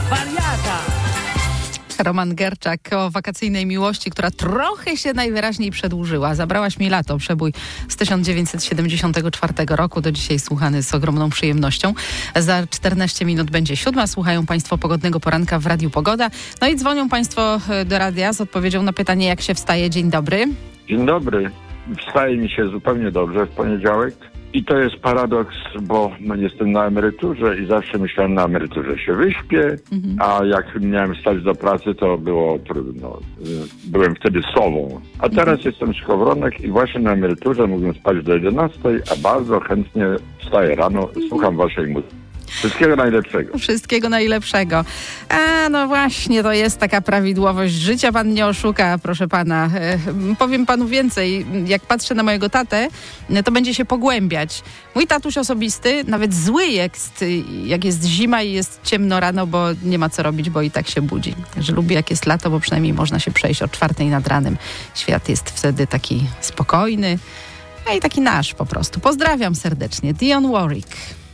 wariata. Roman Gerczak o wakacyjnej miłości, która trochę się najwyraźniej przedłużyła. Zabrałaś mi lato, przebój z 1974 roku, do dzisiaj słuchany z ogromną przyjemnością. Za 14 minut będzie 7. Słuchają Państwo Pogodnego Poranka w Radiu Pogoda. No i dzwonią Państwo do radia z odpowiedzią na pytanie, jak się wstaje. Dzień dobry. Dzień dobry. Wstaje mi się zupełnie dobrze w poniedziałek. I to jest paradoks, bo jestem na emeryturze i zawsze myślałem, na emeryturze się wyśpię, a jak miałem stać do pracy, to było trudno. Byłem wtedy sową. A teraz jestem szkowronek i właśnie na emeryturze mógłbym spać do 11, a bardzo chętnie wstaję rano, słucham waszej muzyki. Wszystkiego najlepszego. Wszystkiego najlepszego. A no właśnie, to jest taka prawidłowość życia. Pan nie oszuka, proszę pana. Powiem panu więcej. Jak patrzę na mojego tatę, to będzie się pogłębiać. Mój tatuś osobisty nawet zły jest, jak jest zima i jest ciemno rano, bo nie ma co robić, bo i tak się budzi. Że lubi, jak jest lato, bo przynajmniej można się przejść o 4 nad ranem. Świat jest wtedy taki spokojny, a i taki nasz po prostu. Pozdrawiam serdecznie. Dionne Warwick.